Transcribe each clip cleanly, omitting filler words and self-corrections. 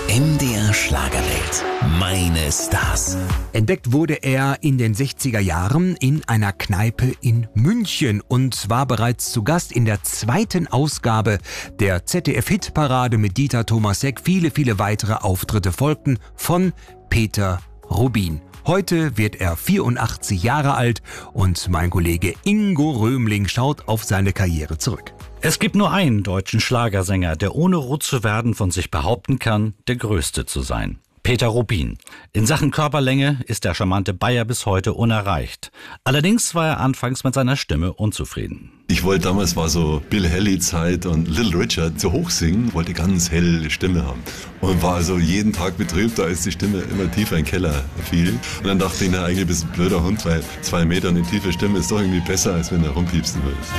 MDR Schlagerwelt. Meine Stars. Entdeckt wurde er in den 60er Jahren in einer Kneipe in München und war bereits zu Gast in der zweiten Ausgabe der ZDF-Hitparade mit Dieter Thomas-Heck. Viele, viele weitere Auftritte folgten von Peter Rubin. Heute wird er 84 Jahre alt und mein Kollege Ingo Römling schaut auf seine Karriere zurück. Es gibt nur einen deutschen Schlagersänger, der ohne rot zu werden von sich behaupten kann, der Größte zu sein. Peter Rubin. In Sachen Körperlänge ist der charmante Bayer bis heute unerreicht. Allerdings war er anfangs mit seiner Stimme unzufrieden. Ich wollte damals, war so Bill Haley-Zeit und Little Richard, so hoch singen, wollte ganz helle Stimme haben. Und war also jeden Tag betrübt, da ist die Stimme immer tiefer in den Keller fiel. Und dann dachte ich, na, eigentlich bist du ein blöder Hund, weil 2 Meter und eine tiefe Stimme ist doch irgendwie besser, als wenn du rumpiepsen würdest.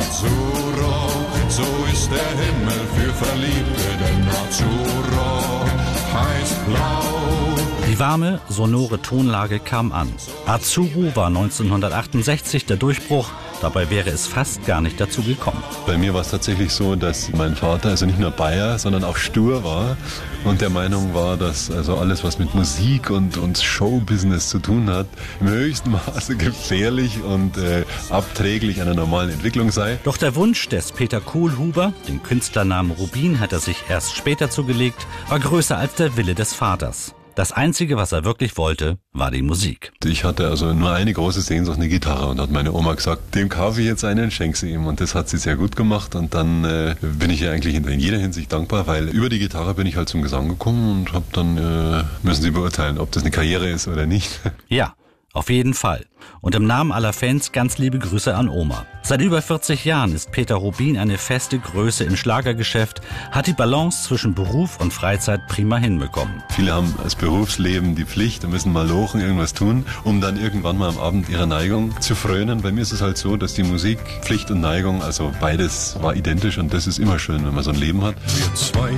Azzurro, so ist der Himmel für Verliebte, denn Azzurro heißt blau. Die warme, sonore Tonlage kam an. Azzurro war 1968 der Durchbruch. Dabei wäre es fast gar nicht dazu gekommen. Bei mir war es tatsächlich so, dass mein Vater also nicht nur Bayer, sondern auch stur war und der Meinung war, dass also alles, was mit Musik und Showbusiness zu tun hat, im höchsten Maße gefährlich und abträglich einer normalen Entwicklung sei. Doch der Wunsch des Peter Kohlhuber, den Künstlernamen Rubin hat er sich erst später zugelegt, war größer als der Wille des Vaters. Das Einzige, was er wirklich wollte, war die Musik. Ich hatte also nur eine große Sehnsucht, eine Gitarre. Und hat meine Oma gesagt, dem kaufe ich jetzt einen, schenke sie ihm. Und das hat sie sehr gut gemacht. Und dann bin ich ihr eigentlich in jeder Hinsicht dankbar, weil über die Gitarre bin ich halt zum Gesang gekommen und habe dann, müssen Sie beurteilen, ob das eine Karriere ist oder nicht. Ja, auf jeden Fall. Und im Namen aller Fans ganz liebe Grüße an Oma. Seit über 40 Jahren ist Peter Rubin eine feste Größe im Schlagergeschäft, hat die Balance zwischen Beruf und Freizeit prima hinbekommen. Viele haben als Berufsleben die Pflicht, müssen mal lochen, irgendwas tun, um dann irgendwann mal am Abend ihrer Neigung zu frönen. Bei mir ist es halt so, dass die Musik, Pflicht und Neigung, also beides war identisch und das ist immer schön, wenn man so ein Leben hat.